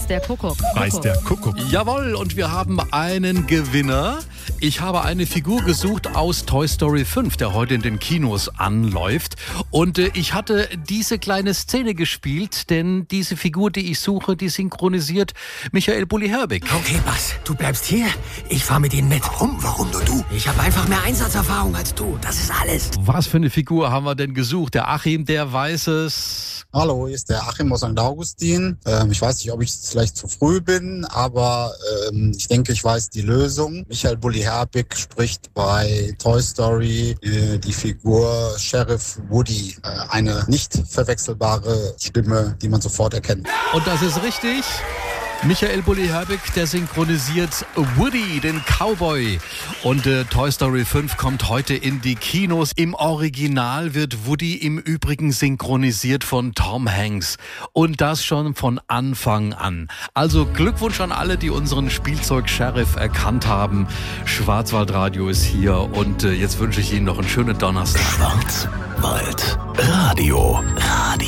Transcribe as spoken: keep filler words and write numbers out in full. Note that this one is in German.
weiß der Kuckuck. Weiß der Kuckuck. Jawohl, und wir haben einen Gewinner. Ich habe eine Figur gesucht aus Toy Story fünf, der heute in den Kinos anläuft. Und äh, ich hatte diese kleine Szene gespielt, denn diese Figur, die ich suche, die synchronisiert Michael Bulli Herbig. Okay, Bas, du bleibst hier. Ich fahr mit ihnen mit. Warum? Warum nur du? Ich habe einfach mehr Einsatzerfahrung als du. Das ist alles. Was für eine Figur haben wir denn gesucht? Der Achim, der weiß es. Hallo, hier ist der Achim aus Sankt Augustin. Ähm, ich weiß nicht, ob ich vielleicht zu früh bin, aber ähm, ich denke, ich weiß die Lösung. Michael Bulli Herbig spricht bei Toy Story äh, die Figur Sheriff Woody. Äh, eine nicht verwechselbare Stimme, die man sofort erkennt. Und das ist richtig. Michael Bulli Herbig, der synchronisiert Woody, den Cowboy. Und äh, Toy Story fünf kommt heute in die Kinos. Im Original wird Woody im Übrigen synchronisiert von Tom Hanks. Und das schon von Anfang an. Also Glückwunsch an alle, die unseren Spielzeug-Sheriff erkannt haben. Schwarzwaldradio ist hier und äh, jetzt wünsche ich Ihnen noch einen schönen Donnerstag. Schwarzwaldradio. Radio.